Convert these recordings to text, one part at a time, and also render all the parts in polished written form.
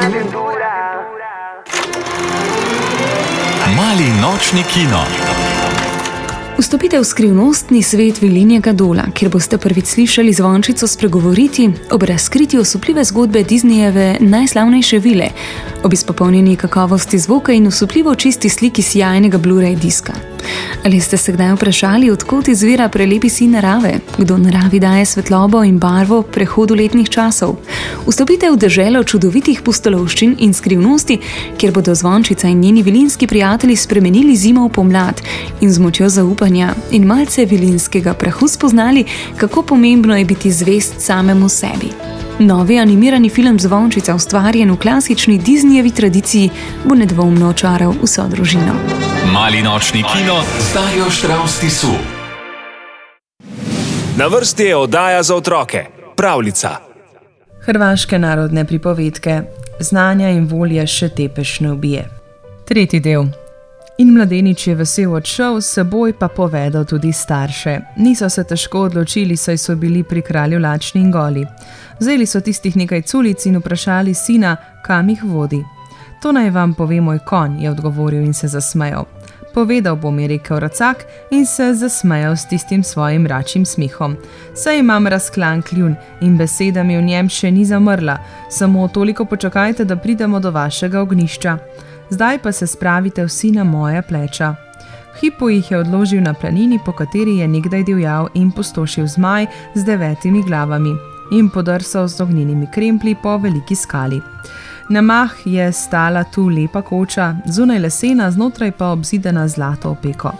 Mali nočni kino. Vstopite v skrivnostni svet Vilinjega dola, kjer boste prvič slišali zvončico spregovoriti ob razkritju osupljive zgodbe Disneyjeve najslavnejše vile, ob izpopolnjeni kakovosti zvoka in osupljivo čisti sliki sijajnega Blu-ray diska. Ali ste se kdaj vprašali, odkot izvira prelepi sin narave, kdo naravi daje svetlobo in barvo prehodu letnih časov? Vstopite v deželo čudovitih pustolovščin in skrivnosti, kjer bodo zvončica in njeni vilinski prijatelji spremenili zimo v pomlad in z močjo zaupanja in malce vilinskega prahu spoznali, kako pomembno je biti zvest samemu sebi. Novi animirani film Zvončica, ustvarjen v klasični Disneyjevi tradiciji, bo nedvomno očaral vso družino. Mali nočni kino z Darjo Štravs Tisu. Na vrsti je oddaja za otroke, Pravljica. Hrvaške narodne pripovedke. Znanja in volje še tepeš ne ubije. 3. del. In mladenič je vesel odšel, s seboj pa povedal tudi starše. Niso se težko odločili, saj so bili pri kralju lačni in goli. Vzeli so tistih nekaj culic in vprašali sina, kam jih vodi. To naj vam pove moj konj, je odgovoril in se zasmejal. Povedal bom, je rekel Racak in se zasmejal s tistim svojim račjim smihom. Saj imam razklan kljun in beseda mi v njem še ni zamrla, samo toliko počakajte, da pridemo do vašega ognjišča. Zdaj pa se spravite vsi na moja pleča. V hipu jih je odložil na planini, po kateri je nekdaj divjal in pustošil zmaj z 9 glavami in podrsal z ognjenimi kremplji po veliki skali. Na mah je stala tu lepa koča, zunaj lesena, znotraj pa obzidana zlato opeko.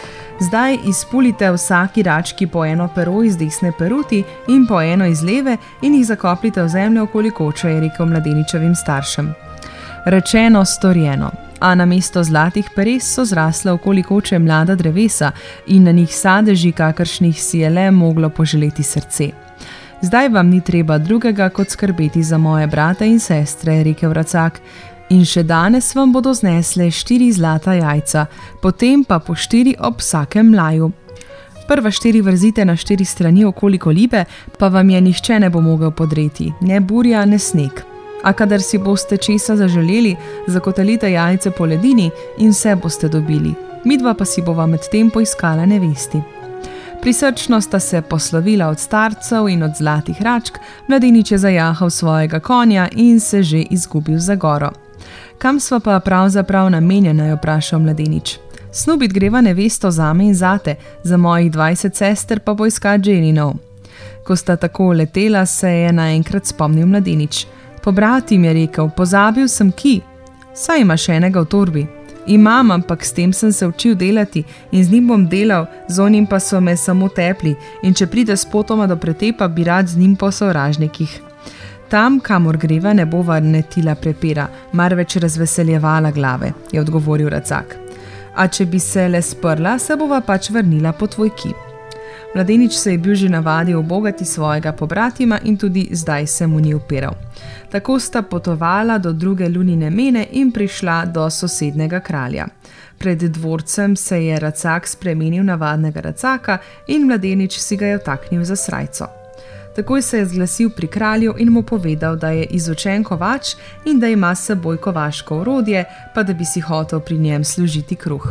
Zdaj izpulite vsaki rački po eno pero iz desne peruti in po eno iz leve in jih zakopljite v zemljo okoli koče, je rekel mladeničevim staršem. Rečeno, storjeno, a namesto zlatih peres so zrasla okoli koče mlada drevesa in na njih sadeži, kakršnih si je le moglo poželeti srce. Zdaj vam ni treba drugega, kot skrbeti za moje brate in sestre, je rekel Racak, in še danes vam bodo znesle 4 zlata jajca, potem pa po 4 ob vsakem mlaju. Prva 4 vrzite na 4 strani okoli kolibe, pa vam je nihče ne bo mogel podreti, ne burja, ne sneg. A kadar si boste česa zaželeli, zakotalite jajce po ledini in vse boste dobili. Midva pa si bova med tem poiskala nevesti. Prisrčno sta se poslovila od starcev in od zlatih račk, mladenič je zajahal svojega konja in se že izgubil za goro. Kam sva pa pravzaprav namenjena, je vprašal mladenič. Snubit greva nevesto zame in zate, za mojih 20 sester pa poiskat ženinov. Ko sta tako letela, se je naenkrat spomnil mladenič. Pobratim, je rekel, pozabil sem ki. Saj imaš enega v torbi. Imam, ampak s tem sem se učil delati in z njim bom delal, z onim pa so me samo tepli in če pride spotoma do pretepa, bi rad z njim po sovražnikih. Tam, kamor greva, ne bova netila prepira, marveč razveseljevala glave, je odgovoril Racak. A če bi se le sprla, se bova pač vrnila po tvoj kip. Mladenič se je bil že navadil obogati svojega pobratima in tudi zdaj se mu ni upiral. Tako sta potovala do druge lunine mene in prišla do sosednega kralja. Pred dvorcem se je Racak spremenil navadnega Racaka in mladenič si ga je vtaknil za srajco. Takoj se je zglasil pri kralju in mu povedal, da je izučen kovač in da ima s seboj kovaško orodje, pa da bi si hotel pri njem služiti kruh.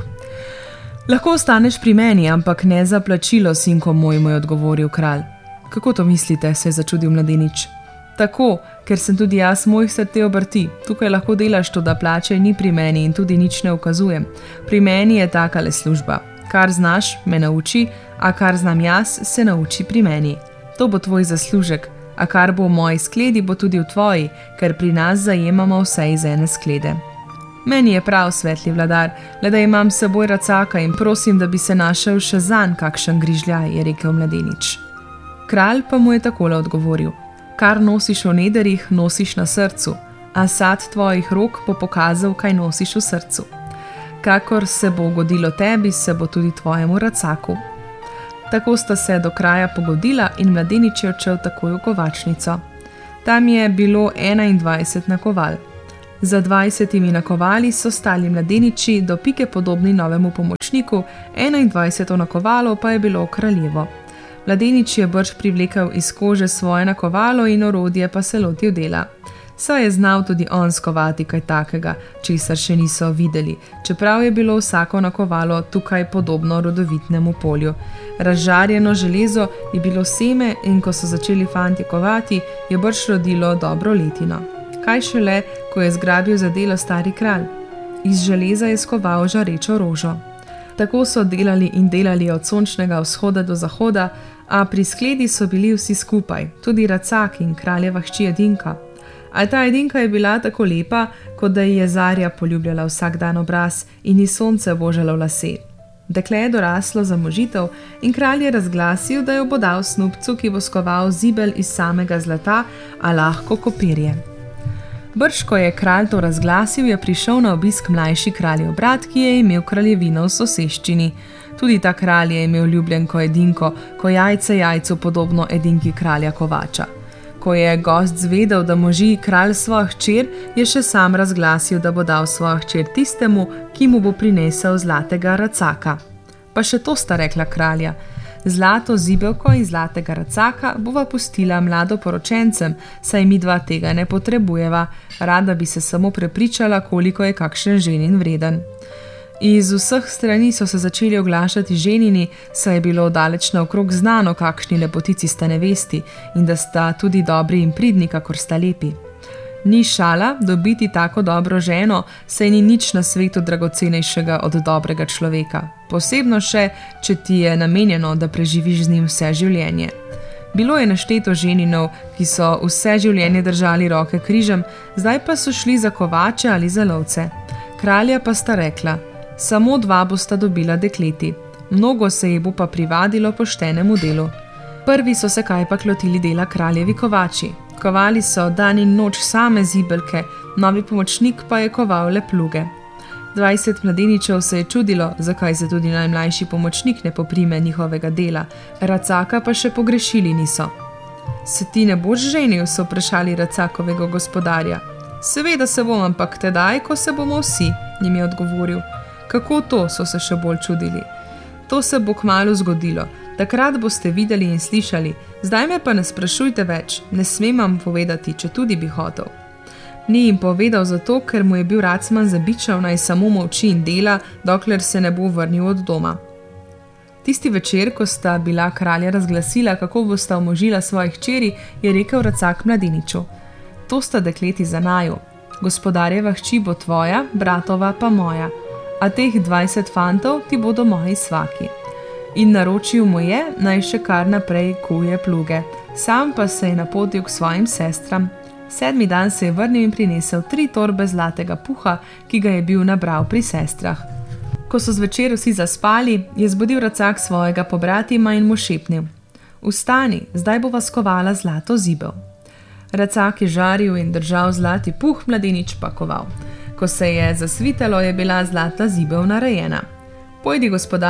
Lahko ostaneš pri meni, ampak ne za plačilo, sinko moj, mu je odgovoril kralj. Kako to mislite, se je začudil mladenič. Tako, ker sem tudi jaz mojih srte obrti. Tukaj lahko delaš to, da plače ni pri meni in tudi nič ne ukazujem. Pri meni je takale služba. Kar znaš, me nauči, a kar znam jaz, se nauči pri meni. To bo tvoj zaslužek, a kar bo v moji skledi, bo tudi v tvoji, ker pri nas zajemamo vse iz ene sklede. Meni je prav, svetli vladar, le da imam s seboj Racaka in prosim, da bi se našel še zanj kakšen grižljaj, je rekel mladenič. Kralj pa mu je takole odgovoril. Kar nosiš v nederih, nosiš na srcu, a sad tvojih rok bo pokazal, kaj nosiš v srcu. Kakor se bo ugodilo tebi, se bo tudi tvojemu Racaku. Tako sta se do kraja pogodila in mladenič je odšel takoj v kovačnico. Tam je bilo 21 nakoval. Za 20 nakovali so stali mladeniči do pike podobni novemu pomočniku, 21 nakovalo pa je bilo kraljevo. Mladenič je brž privlekel iz kože svoje nakovalo in orodje pa se lotil dela. Saj je znal tudi on skovati kaj takega, česar še niso videli, čeprav je bilo vsako nakovalo tukaj podobno rodovitnemu polju. Razžarjeno železo je bilo seme in ko so začeli fantje kovati, je brž rodilo dobro letino. Kaj šele, ko je zgrabil za delo stari kralj? Iz železa je skoval žarečo rožo. Tako so delali in delali od sončnega vzhoda do zahoda, a pri skledi so bili vsi skupaj, tudi Racak in kraljeva hči Edinka. A ta Edinka je bila tako lepa, kot da ji je zarja poljubljala vsak dan obraz in ji sonce božalo lase. Dekle je doraslo za možitev in kralj je razglasil, da jo bo dal snubcu, ki bo skoval zibelj iz samega zlata, a lahko kopirje. Brž, ko je kralj to razglasil, je prišel na obisk mlajši kraljev brat, ki je imel kraljevino v soseščini. Tudi ta kralj je imel ljubljenko Edinko, ko jajce jajcu podobno Edinki kralja Kovača. Ko je gost zvedel, da moži kralj svojo hčer, je še sam razglasil, da bo dal svojo hčer tistemu, ki mu bo prinesel zlatega Racaka. Pa še to sta rekla kralja. Zlato zibelko in zlatega Racaka bova pustila mladoporočencem, saj midva tega ne potrebujeva, rada bi se samo prepričala, koliko je kakšen ženin vreden. Iz vseh strani so se začeli oglašati ženini, saj je bilo daleč naokrog znano, kakšni lepotici sta nevesti in da sta tudi dobri in pridni, kakor sta lepi. Ni šala dobiti tako dobro ženo, saj ni nič na svetu dragocenejšega od dobrega človeka. Posebno še, če ti je namenjeno, da preživiš z njim vse življenje. Bilo je našteto ženinov, ki so vse življenje držali roke križem, zdaj pa so šli za kovače ali za lovce. Kralja pa sta rekla, samo 2 bosta dobila dekleti, mnogo se ji bo pa privadilo poštenemu delu. Prvi so se kajpak lotili dela kraljevi kovači. Kovali so dan in noč same zibelke, novi pomočnik pa je koval le pluge. 20 mladeničev se je čudilo, zakaj se tudi najmlajši pomočnik ne poprime njihovega dela, Racaka pa še pogrešili niso. Se ti ne boš ženil, so vprašali Racakovega gospodarja. Seveda se bom, ampak tedaj, ko se bomo vsi, jim je odgovoril. Kako to, so se še bolj čudili. To se bo kmalu zgodilo, takrat boste videli in slišali, zdaj me pa ne sprašujte več, ne smem vam povedati, če tudi bi hotel. Ni jim povedal zato, ker mu je bil Racman zabičal, naj samo molči in dela, dokler se ne bo vrnil od doma. Tisti večer, ko sta bila kralja razglasila, kako bosta omožila svojih hčeri, je rekel Racak mladeniču. To sta dekleti za naju, gospodarjeva hči bo tvoja, bratova pa moja, a teh 20 fantov ti bodo moji svaki. In naročil mu je, naj še kar naprej kuje pluge, sam pa se je napotil k svojim sestram. 7. dan se je vrnil in prinesel 3 torbe zlatega puha, ki ga je bil nabral pri sestrah. Ko so zvečer vsi zaspali, je zbudil Racak svojega pobratima in mu šepnil. Vstani, zdaj bova skovala zlato zibel. Racak je žaril in držal zlati puh, mladenič pa koval. Ko se je zasvitalo, je bila zlata zibel narejena. Pojdi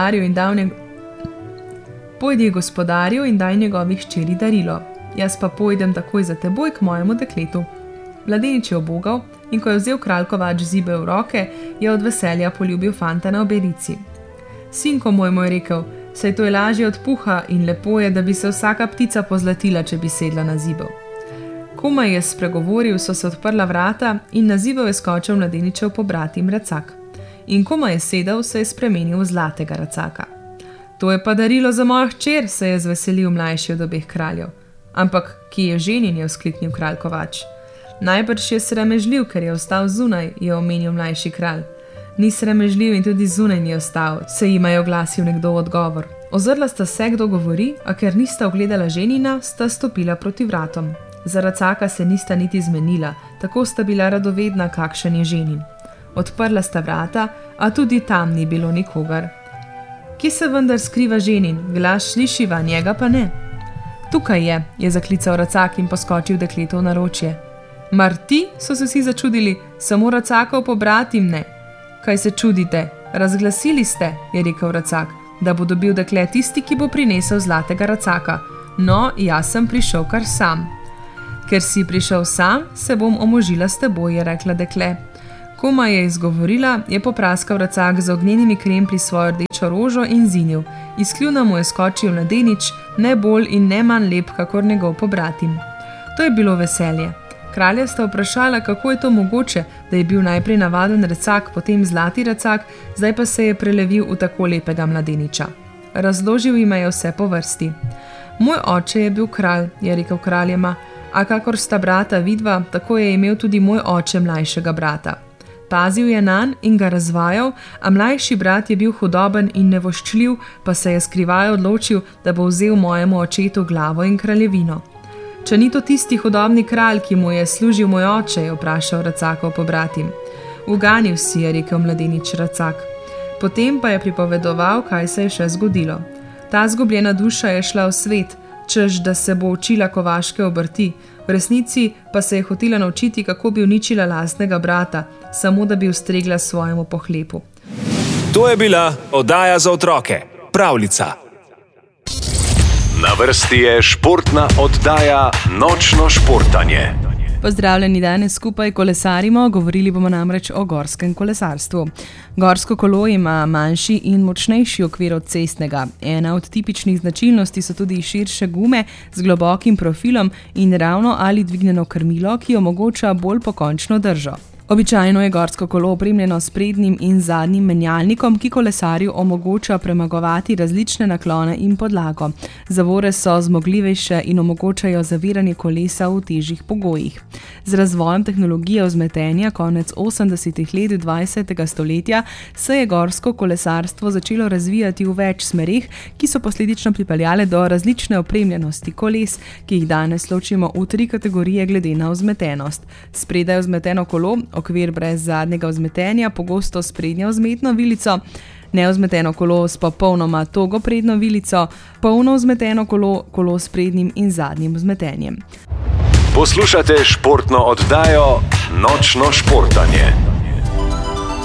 gospodarju in daj njegovi hčeri darilo. Jaz pa pojdem takoj za teboj k mojemu dekletu. Mladenič je obogal in ko je vzel kralj Kovač zibel v roke, je od veselja poljubil fanta na oberici. Sinko moj, mu je rekel, saj to je lažje od puha in lepo je, da bi se vsaka ptica pozlatila, če bi sedla na zibel. Komaj je spregovoril, so se odprla vrata in na zibel je skočil mladeničev pobratim Racak. In komaj je sedel, se je spremenil v zlatega Racaka. To je pa darilo za mojo hčer, se je zveselil mlajši od obeh kraljev. Ampak, ki je ženin, je vzkliknil kralj Kovač. Najbrž je sramežljiv, ker je ostal zunaj, je omenil mlajši kralj. Ni sramežljiv in tudi zunaj ni ostal, se jima je oglasil nekdo v odgovor. Ozrla sta se, kdo govori, a ker nista ogledala ženina, sta stopila proti vratom. Za Racaka se nista niti zmenila, tako sta bila radovedna, kakšen je ženin. Odprla sta vrata, a tudi tam ni bilo nikogar. Kje se vendar skriva ženin? Glas slišiva, njega pa ne. Tukaj je zaklical Racak in poskočil dekletu v naročje. Mar ti, so se vsi začudili, samo Racakov pobratim ne. Kaj se čudite? Razglasili ste, je rekel Racak, da bo dobil dekle tisti, ki bo prinesel zlatega Racaka. No, jaz sem prišel kar sam. Ker si prišel sam, se bom omožila s teboj, je rekla dekle. Komaj je izgovorila, je popraskal Racak z ognjenimi kremplji svojo rdečo rožo in zinil. Iz kljuna mu je skočil mladenič, ne bolj in ne manj lep, kakor njegov pobratim. To je bilo veselje. Kralja sta vprašala, kako je to mogoče, da je bil najprej navaden racak, potem zlati racak, zdaj pa se je prelevil v tako lepega mladeniča. Razložil jima je vse po vrsti. Moj oče je bil kralj, je rekel kraljema, a kakor sta brata vidva, tako je imel tudi moj oče mlajšega brata. Pazil je nanj in ga razvajal, a mlajši brat je bil hudoben in nevoščljiv, pa se je skrivaj odločil, da bo vzel mojemu očetu glavo in kraljevino. Če ni to tisti hudobni kralj, ki mu je služil moj oče, je vprašal racakov pobratim. Uganil si, je rekel mladenič racak. Potem pa je pripovedoval, kaj se je še zgodilo. Ta zgubljena duša je šla v svet, češ da se bo učila kovaške obrti, v resnici pa se je hotela naučiti, kako bi uničila lastnega brata, samo da bi ustregla svojemu pohlepu. To je bila oddaja za otroke, Pravljica. Na vrsti je športna oddaja Nočno športanje. Pozdravljeni, danes skupaj kolesarimo, govorili bomo namreč o gorskem kolesarstvu. Gorsko kolo ima manjši in močnejši okvir od cestnega. Ena od tipičnih značilnosti so tudi širše gume z globokim profilom in ravno ali dvignjeno krmilo, ki omogoča bolj pokončno držo. Običajno je gorsko kolo opremljeno s prednjim in zadnjim menjalnikom, ki kolesarju omogoča premagovati različne naklone in podlago. Zavore so zmogljivejše in omogočajo zaviranje kolesa v težjih pogojih. Z razvojem tehnologije vzmetenja konec 80-ih let 20. stoletja se je gorsko kolesarstvo začelo razvijati v več smerih, ki so posledično pripeljale do različne opremljenosti koles, ki jih danes ločimo v 3 kategorije glede na vzmetenost. Spredaj vzmeteno kolo, okvir brez zadnjega vzmetenja, pogosto s prednjo vzmetno vilico, nevzmeteno kolo s popolnoma togo prednjo vilico, polno vzmeteno kolo, kolo s prednjim in zadnjim vzmetenjem. Poslušate športno oddajo Nočno športanje.